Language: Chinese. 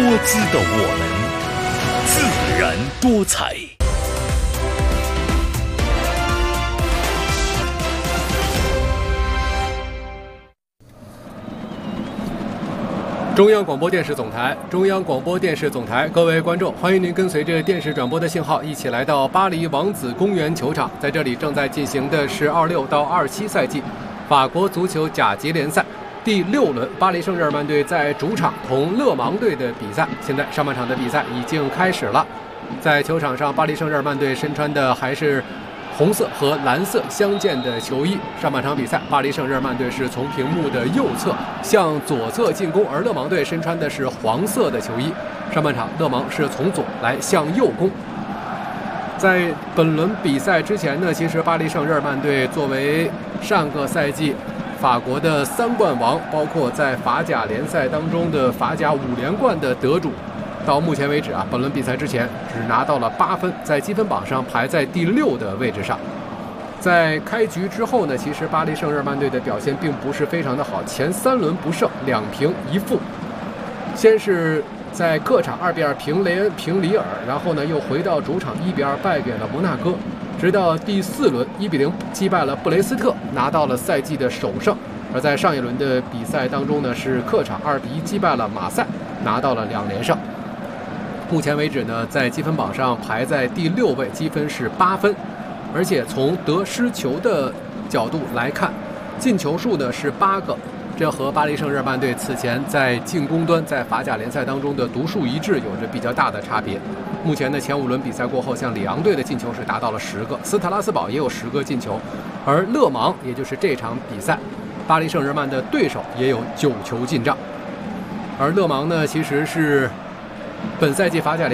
姿的我们，自然多彩。 中央广播电视总台，中央广播电视总台，各位观众，欢迎您跟随着电视转播的信号，一起来到巴黎王子公园球场。在这里正在进行的是26到27赛季法国足球甲级联赛第6轮，巴黎圣日耳曼队在主场同勒芒队的比赛。现在上半场的比赛已经开始了，在球场上，巴黎圣日耳曼队身穿的还是红色和蓝色相间的球衣。上半场比赛，巴黎圣日耳曼队是从屏幕的右侧向左侧进攻，而勒芒队身穿的是黄色的球衣。上半场，勒芒是从左来向右攻。在本轮比赛之前呢，其实巴黎圣日耳曼队作为上个赛季法国的3冠王，包括在法甲联赛当中的法甲5连冠的得主，到目前为止本轮比赛之前只拿到了8分，在积分榜上排在第6的位置上。在开局之后呢，其实巴黎圣日耳曼队的表现并不是非常的好，前3轮不胜，2平1负。先是在客场2-2平雷恩平里尔，然后呢又回到主场1-2败给了摩纳哥，直到第4轮1-0击败了布雷斯特，拿到了赛季的首胜。而在上一轮的比赛当中呢，是客场2-1击败了马赛，拿到了2连胜。目前为止呢，在积分榜上排在第6位，积分是8分，而且从得失球的角度来看，进球数呢是8个，这和巴黎圣日耳曼队此前在进攻端在法甲联赛当中的独树一帜有着比较大的差别。目前的前5轮比赛过后，像里昂队的进球是达到了10个，斯特拉斯堡也有10个进球，而勒芒也就是这场比赛巴黎圣日耳曼的对手也有9球进账。而勒芒呢，其实是本赛季法甲联赛